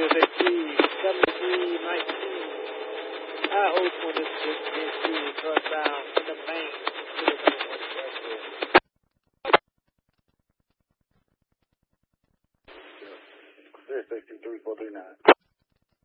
CSAT 7319. I hold for this NC northbound in the main. CSAT 3439.